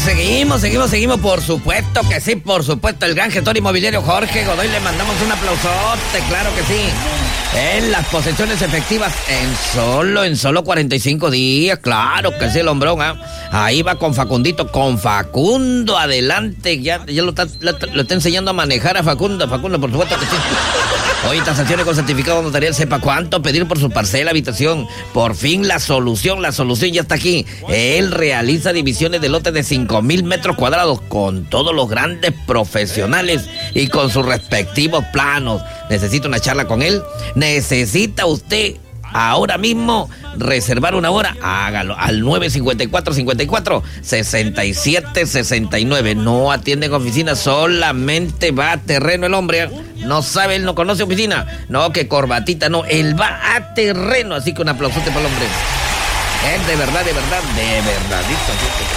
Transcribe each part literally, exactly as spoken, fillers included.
seguimos, seguimos, seguimos, por supuesto que sí, por supuesto. El gran gestor inmobiliario Jorge Godoy, le mandamos un aplausote, claro que sí. En las posesiones efectivas, en solo, en solo cuarenta y cinco días, claro que sí, el hombrón, ¿eh? Ahí va con Facundito, con Facundo, adelante, ya, ya lo, está, lo, lo está enseñando a manejar a Facundo, Facundo, por supuesto que sí. Hoy tasaciones con certificado notarial, sepa cuánto pedir por su parcela, habitación. Por fin la solución, la solución ya está aquí. Él realiza divisiones de lotes de cinco mil metros cuadrados con todos los grandes profesionales y con sus respectivos planos. ¿Necesita una charla con él? ¿Necesita usted ahora mismo reservar una hora? Hágalo al nueve cinco cuatro, cinco cuatro, seis siete seis nueve. No atiende en oficina, solamente va a terreno el hombre. No sabe, él no conoce oficina. No, que corbatita, no, él va a terreno. Así que un aplausote para el hombre. Es de verdad, de verdad, de verdadito.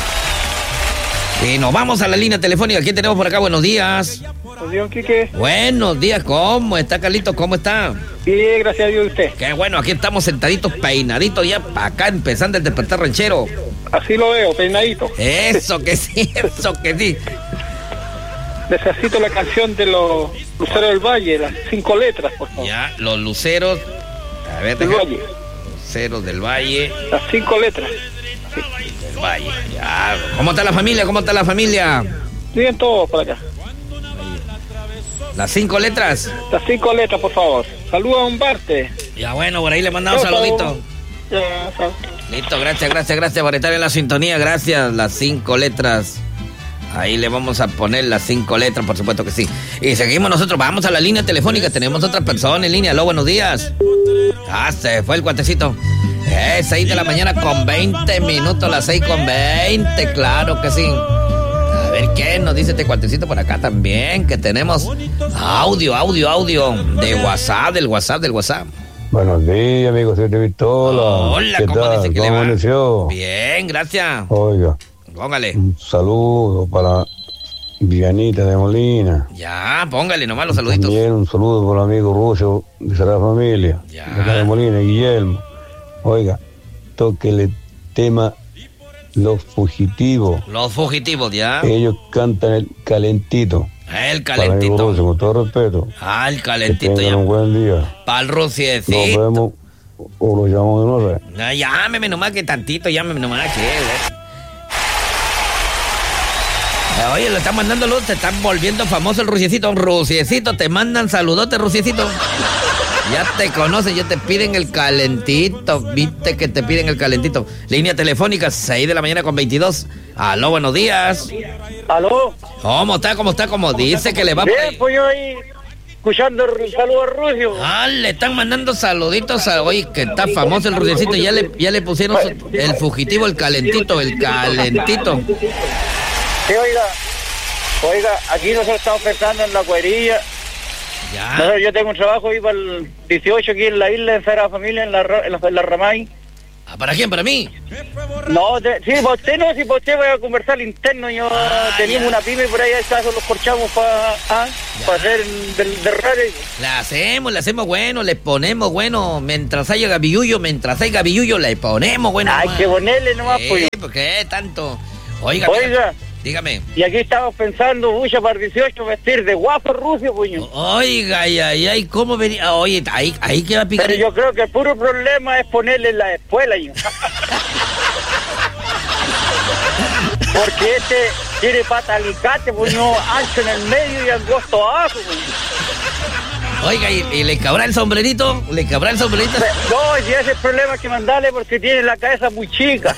Y nos vamos a la línea telefónica. ¿Quién tenemos por acá? Buenos días. Buenos días, Quique. Buenos días, ¿cómo está, Carlitos? ¿Cómo está? Bien, gracias a Dios, usted. Qué bueno, aquí estamos sentaditos, peinaditos ya acá, empezando el despertar ranchero. Así lo veo, peinadito. Eso que sí, eso que sí. Necesito la canción de los Luceros del Valle, las cinco letras, por favor. Ya, los Luceros. A ver, del deja, Valle. Luceros del Valle. Las cinco letras. Sí. Del Valle, ya. ¿Cómo está la familia? ¿Cómo está la familia? Bien, todos por acá. Las cinco letras. Las cinco letras, por favor. Saludos a Umbarte. Ya, bueno, por ahí le mandamos un saludito. Ya, sal- Listo, gracias, gracias, gracias por estar en la sintonía. Gracias, las cinco letras. Ahí le vamos a poner las cinco letras, por supuesto que sí. Y seguimos nosotros, vamos a la línea telefónica. Tenemos otra persona en línea. Aló, buenos días. Ah, se fue el cuatecito. Es seis de la mañana con veinte minutos, las seis con veinte, claro que sí. A ver qué nos dice este cuatecito por acá también, que tenemos audio, audio, audio de WhatsApp, del WhatsApp, del WhatsApp. Buenos días, amigos de Pistola. Hola, ¿Qué ¿cómo tal? dice que ¿Cómo le va? amaneció? Bien, gracias. Oiga, Póngale. un saludo para Vivianita de Molina. Ya, póngale nomás los saluditos. También un saludo para el amigo Rucio de Sagrada Familia. Ya. De acá de Molina, Guillermo. Oiga, tóquele el tema Los Fugitivos. Los fugitivos, ya. Ellos cantan el calentito. El Para el amigo Rucio, calentito. con todo respeto. Ah, el Que calentito, tengan ya. un buen día. Para el Nos ruciecito. vemos o lo llamamos de nuevo. No, llámeme nomás que tantito, llámeme nomás que... eh. Oye, lo están mandando luz, te están volviendo famoso el ruciecito. Ruciecito, te mandan saludotes, ruciecito. Ya te conocen, ya te piden el calentito. Viste que te piden el calentito. Línea telefónica, seis de la mañana con veintidós. Aló, buenos días. ¿Aló? ¿Cómo está? ¿Cómo está? Como dice que le va por Bien, ahí. pues yo ahí escuchando el saludo a Rusio. Ah, le están mandando saluditos a... Oye, que está famoso el ruciecito. Ya le, ya le pusieron su- el fugitivo, el calentito, el calentito. Sí, oiga, oiga, aquí nosotros estamos pensando en la cuerilla. Ya. Nosotros- yo tengo un trabajo ahí para el dieciocho aquí en la isla, en Sagrada Familia, en la, Ra- en la, en la Ramay. Ah, ¿para quién? ¿Para mí? No, te- sí, para usted no, si para usted voy a conversar al interno. Yo Ah, teníamos ya. una pyme por ahí, acaso los corchamos para ah, Ya. para hacer del de radio. Le hacemos, le hacemos bueno, le ponemos bueno. Mientras haya gabillullo, mientras hay gabillullo, le ponemos bueno. Hay nomás. que ponerle nomás, Sí, pues. ¿por qué tanto? Oiga, Oiga, dígame. y aquí estamos pensando, bucha para el dieciocho, vestir de guapo rucio, puño. Oiga, ay, ay, ay, ¿cómo venía? Oye, ahí, ahí que va a picar. Pero yo creo que el puro problema es ponerle en la espuela, yo. Porque este tiene pata alicate, puño, ancho en el medio y angosto abajo, puño. Oiga, ¿y, y le cabrá el sombrerito? ¿Le cabrá el sombrerito? No, si ese es el problema hay que mandarle porque tiene la cabeza muy chica.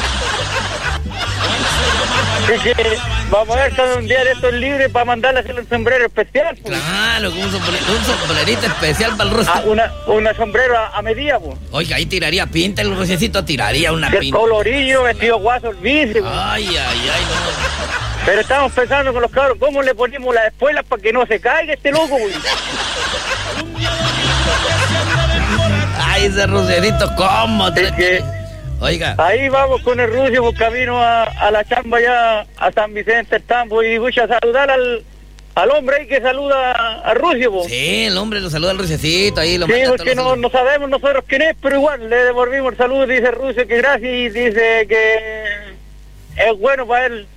Así que vamos a ver cada un día de estos libres para mandarle a hacer un sombrero especial, pues. Claro, con un, sombre- un sombrerito especial para el rostro. Ah, una, una sombrero a, a medida, pues. Oiga, ahí tiraría pinta el rociecito, tiraría una Que pinta. colorillo, vestido guaso, el bici, pues. Ay, ay, ay, no. Pero estamos pensando con los cabros, ¿cómo le ponemos las espuelas para que no se caiga este loco, güey? Ay, ese rociecito, ¿cómo? Es que Oiga. ahí vamos con el Rucio por camino a, a la chamba ya a San Vicente Estampo y escucha saludar al, al hombre ahí que saluda a, a Rucio, po. Sí, el hombre lo saluda al rociecito ahí. Lo Sí, manda porque todos no, los- no sabemos nosotros quién es, pero igual le devolvimos el saludo, dice Rucio que gracias y dice que es bueno para él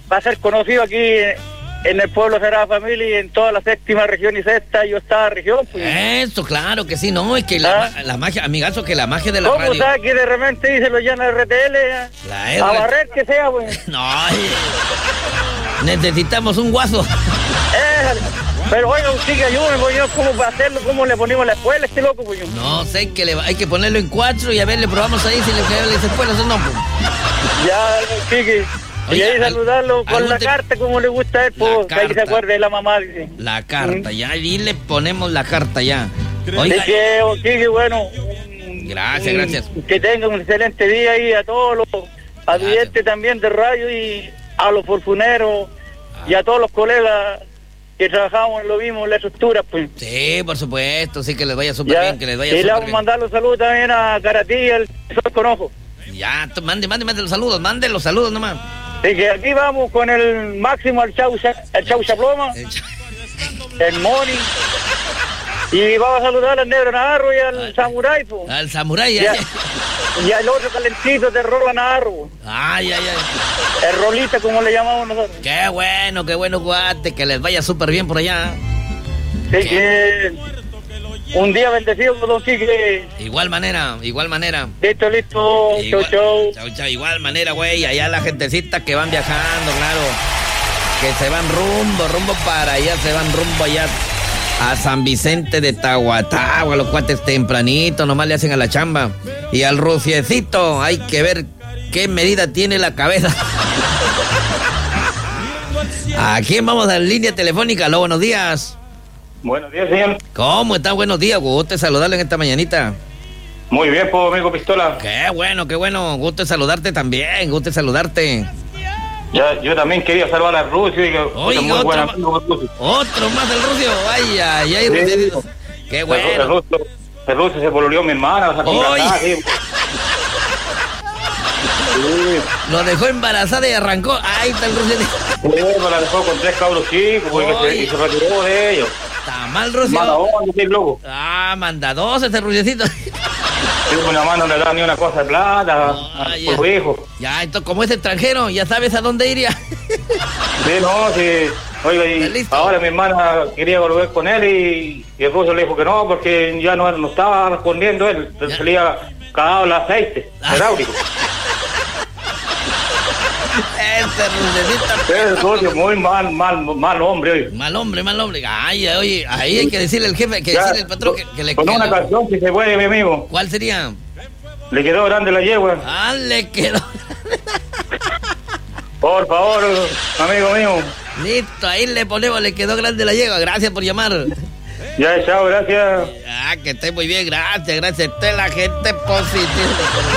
va a ser conocido aquí en el pueblo Sagrada Familia y en toda la séptima región y sexta y octava región. Pues. Eso, claro que sí, no, es que la, ¿Ah? la magia, amigazo, que la magia de la ¿Cómo radio. sabes que de repente dice lo llana R T L? La A R- barrer que sea, pues. No, ay, necesitamos un guaso. Eh, pero oiga, usted que ayúdeme, pues yo, ¿cómo para hacerlo? ¿Cómo le ponemos la escuela a este loco, pues yo? No sé, que le, hay que ponerlo en cuatro y a ver, le probamos ahí si le queda le dice después, eso no, pues. Ya, Kike. Y Oiga, ahí saludarlo con algún la te- carta, como le gusta a él, La pues, que ahí se carta. acuerde de la mamá, dice. La carta, ya, y le ponemos la carta ya. Oiga, Así que, oh, Kike, bueno. gracias, mm, gracias. Que tengan un excelente día ahí a todos los advidentes también de radio y a los forfuneros y a todos los colegas que trabajamos en lo mismo, en la estructura, pues. Sí, por supuesto, sí, que les vaya súper Ya. bien, que les vaya Y le súper vamos a bien. mandar los saludos también a Karatí y al Sol con Ojo. Ya, t- mande, mande, mande los saludos, mande los saludos nomás. Así que aquí vamos con el máximo al Chaucha, al Chaucha Ploma, Eh, ch- el Moni. Y vamos a saludar al Negro Navarro y al Samurai, pues. Al samurái, Y, a- ay, y al otro calentito de Rola Navarro, pues. ay, ay, ay. El Rolita, como le llamamos nosotros. Qué bueno, qué bueno, guate, que les vaya súper bien por allá. Así que un día bendecido con Don Quique. Igual manera, igual manera. Listo, listo. Chau, Igual, chau. chau, chau, igual manera, güey. Allá la gentecita que van viajando, claro. Que se van rumbo, rumbo para allá, se van rumbo allá a San Vicente de Tahuatahua, los cuates tempranito, nomás le hacen a la chamba. Y al Rufiecito, hay que ver qué medida tiene la cabeza. ¿A quién vamos a la línea telefónica? Aló, buenos días. Buenos días, señor. ¿Cómo está? Buenos días, gusto saludarle en esta mañanita. Muy bien, pues, amigo Pistola. Qué bueno, qué bueno, gusto saludarte también, gusto saludarte. Ya, yo también quería saludar a Rusio y que Oiga, es muy otro buen ma- amigo Rusio. Otro más del Rucio, ay, ay, ay, Sí. Rucio. Qué El, bueno. Rusio, el Rusio se volvió mi hermana, o sea, con Oye. casada, sí. Sí, Lo dejó embarazada y arrancó. Ahí está el Rucio. sí, me la dejó con tres cabros chicos porque Oye. se, y se retiró de ellos. Está mal, Mala Rucio. onda, sí, loco. Ah, manda dos ese Ruciecito. Sí, una mano no le da ni una cosa de plata Ay, por su hijo. Ya, entonces, como es extranjero, ya sabes a dónde iría. Sí, no, sí. Oiga, ¿Está y listo? ahora mi hermana quería volver con él y, y el Rusio le dijo que no porque ya no, no estaba respondiendo él. Ya. Se le había cagado el aceite Ah. hidráulico. Ese Ruciecito. Es socio, muy mal, mal, mal hombre hoy. Mal hombre, mal hombre. Ay, oye, ahí hay que decirle al jefe, hay que Ya, decirle al patrón que, que le con que una lo- canción que se puede, mi amigo. ¿Cuál sería? Le quedó grande la yegua. Ah, le quedó. Por favor, amigo mío. Listo, ahí le ponemos, le quedó grande la yegua. Gracias por llamar. Ya, chao, gracias. Ah, que esté muy bien, gracias, gracias. Esta es la gente positiva.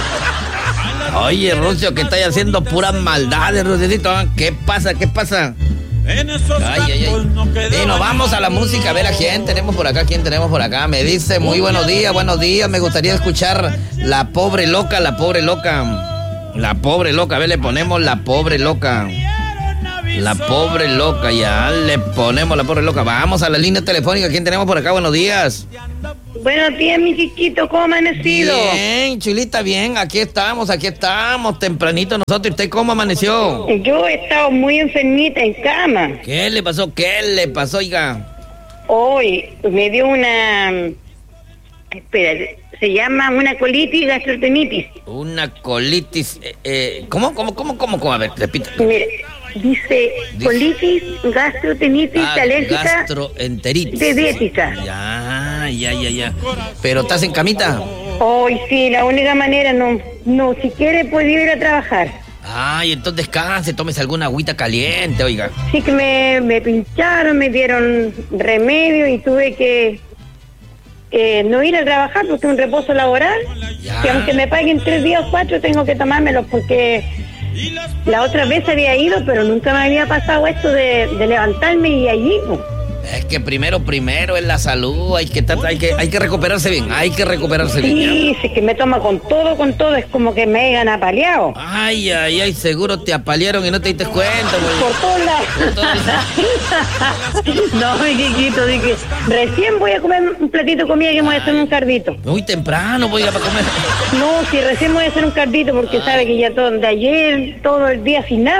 Oye, Rucio, que estáis haciendo puras maldades, Ruciecito. ¿Ah? ¿Qué pasa? ¿Qué pasa? En esos Ay, ay, campos ay. no quedó Y nos vamos a la música, a ver a quién tenemos por acá, quién tenemos por acá. Me dice, muy buenos días, buenos días. Me gustaría escuchar La Pobre Loca, La Pobre Loca. La Pobre Loca, a ver, le ponemos La Pobre Loca. La Pobre Loca, ya le ponemos La Pobre Loca. Vamos a la línea telefónica, ¿quién tenemos por acá? Buenos días. Buenos días, mi chiquito, ¿cómo ha amanecido? Bien, chulita, bien, aquí estamos, aquí estamos, tempranito nosotros. ¿Y usted cómo amaneció? Yo he estado muy enfermita en cama. ¿Qué le pasó? ¿Qué le pasó, oiga? Hoy me dio una... Espera, se llama una colitis gastrotenitis. Una colitis, eh, eh, ¿cómo, cómo, cómo, cómo, cómo? A ver, repita. Mire, dice Dice- colitis gastrotenitis Ah, alérgica gastroenteritis. diabética. Ya, ya, ya, ya. ¿Pero estás en camita? Hoy sí, la única manera, no, no, si quiere puede ir a trabajar. Ay, entonces descanse, tómese alguna agüita caliente, oiga. Sí que me, me pincharon, me dieron remedio y tuve que eh, no ir a trabajar porque es un reposo laboral. Ya. Que aunque me paguen tres días o cuatro, tengo que tomármelos porque la otra vez había ido, pero nunca me había pasado esto de, de levantarme y allí. Pues. Es que primero, primero es la salud, hay que, estar, hay que, hay que recuperarse bien, hay que recuperarse bien. Sí, si es que me toma con todo, con todo, es como que me hayan apaleado. Ay, ay, ay, seguro te apalearon y no te diste cuenta, güey. Por todos lados. Por todos lados. No, mi chiquito, dije, recién voy a comer un platito de comida que me voy a hacer un cardito. Muy temprano voy a ir a comer. No, si recién voy a hacer un cardito porque Ay. sabe que ya todo de ayer, todo el día sin nada.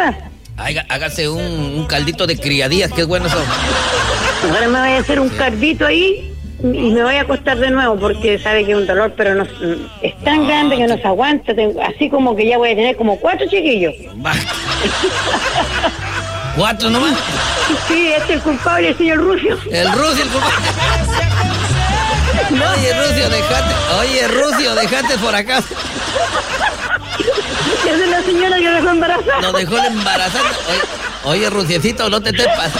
Haga, hágase un, un caldito de criadillas, que es bueno eso. Ahora me voy a hacer un sí. caldito ahí y me voy a acostar de nuevo porque sabe que es un dolor, pero no, es tan ah, grande que no se aguanta. Así como que ya voy a tener como cuatro chiquillos. ¿Cuatro nomás? Sí, este es el culpable, el señor Rucio. El Rucio, el culpable. No. Oye, Rucio, dejate. Oye, Rucio, dejate por acá. Esa es la señora que dejó embarazada. Lo dejó embarazada. Oye, oye, Ruciecito, no te te pases.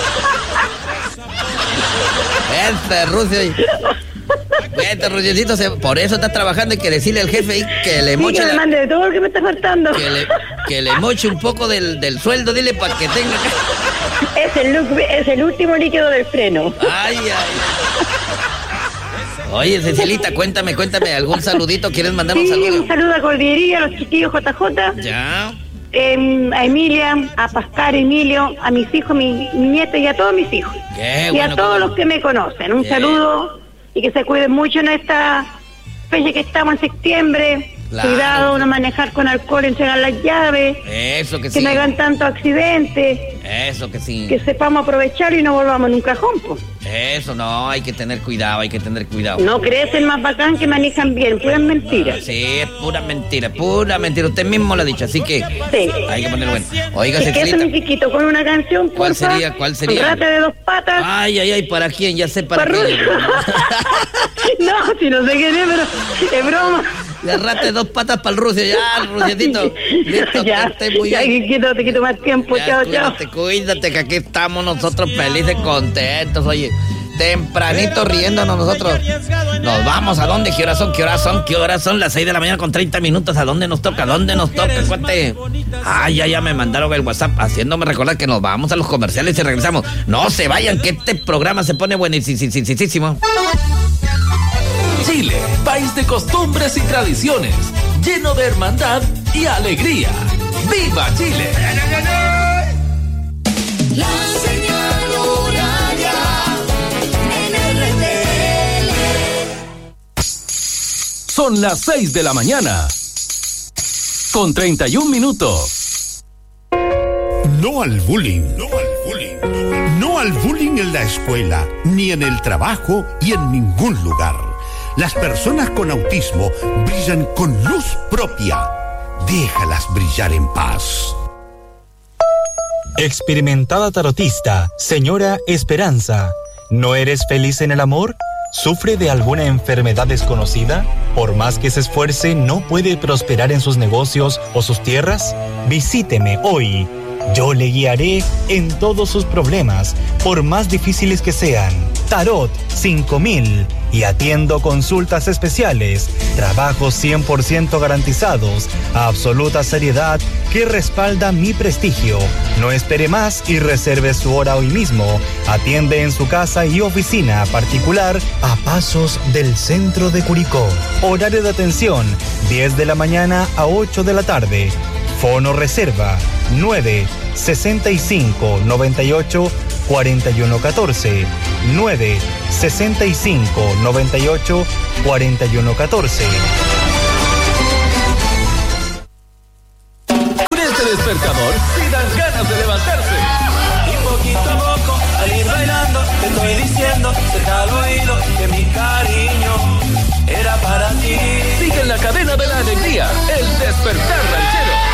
Este Rucio. Este Ruciecito, se, por eso estás trabajando. Hay que decirle al jefe ahí que le moche. Sí, que me mande de todo lo que me está faltando. Que le, que le moche un poco del, del sueldo, dile para que tenga. Es el, es el último líquido del freno. Ay, ay, ay. Oye, Cecilita, cuéntame, cuéntame, ¿algún saludito? ¿Quieres mandar un sí, saludo? Un saludo a Cordillería, a los chiquillos J J. Ya. Eh, a Emilia, a Pascal, Emilio, a mis hijos, mi, mi nieta y a todos mis hijos. Qué y bueno, a todos pues, los que me conocen. Un bien. saludo y que se cuiden mucho en esta fecha que estamos en septiembre. Claro. Cuidado, no manejar con alcohol, entregar las llaves. Eso que, que sí. Que no hagan tantos accidentes. Eso que sí. Que sepamos aprovechar y no volvamos en un cajón, pues. Eso, no, hay que tener cuidado, hay que tener cuidado. No crecen más bacán que manejan bien, puras mentiras. Sí, es pura mentira, pura mentira. Usted mismo lo ha dicho, así que sí. Hay que ponerlo bueno. Oiga, si Cecilita. Eso, mi chiquito, con una canción, porfa. ¿Cuál sería? ¿Cuál sería? Un rata de dos patas. Ay, ay, ay, ¿para quién? Ya sé para, para quién. No, si no sé quién es, pero es broma. De rata de dos patas para el Rucio, ya, Rucietito. Listo, ya, que esté muy ya, bien. Quito, te quito más tiempo, ya, chao, cuídate, chao. Cuídate, que aquí estamos nosotros felices, contentos, oye. Tempranito riéndonos nosotros. Nos vamos, ¿a dónde? ¿Qué horas son? ¿Qué horas son? ¿Qué horas son? Las seis de la mañana con treinta minutos. ¿A dónde nos toca? ¿A dónde nos toca? Cuate. Ay, ya, ya me mandaron el WhatsApp haciéndome recordar que nos vamos a los comerciales y regresamos. No se vayan, que este programa se pone buenísimo. Chile, país de costumbres y tradiciones, lleno de hermandad y alegría. ¡Viva Chile! La señal horaria en R T L. Son las seis de la mañana, con treinta y un minutos. No al bullying. No al bullying. No al bullying en la escuela, ni en el trabajo y en ningún lugar. Las personas con autismo brillan con luz propia. Déjalas brillar en paz. Experimentada tarotista, señora Esperanza, ¿no eres feliz en el amor? ¿Sufre de alguna enfermedad desconocida? ¿Por más que se esfuerce, no puede prosperar en sus negocios o sus tierras? Visíteme hoy. Yo le guiaré en todos sus problemas, por más difíciles que sean. Tarot cinco mil y atiendo consultas especiales, trabajos cien por ciento garantizados, absoluta seriedad que respalda mi prestigio. No espere más y reserve su hora hoy mismo. Atiende en su casa y oficina particular a pasos del centro de Curicó. Horario de atención diez de la mañana a ocho de la tarde. Fono reserva nueve sesenta y cinco noventa y ocho cuarenta y uno catorce, nueve sesenta y cinco noventa y ocho cuarenta y uno catorce. Con este despertador sí dan ganas de levantarse. Y poquito a poco, al ir bailando, te estoy diciendo, cerca al oído, que mi cariño era para ti. Sigue en la cadena de la alegría, el despertar ranchero.